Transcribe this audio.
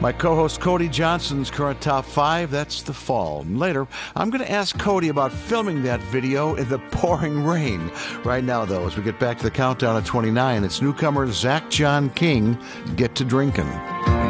My co-host Cody Johnson's current top 5, that's The Fall. And later, I'm going to ask Cody about filming that video in the pouring rain. Right now, though, as we get back to the countdown at 29, it's newcomer Zach John King, Get to Drinkin'.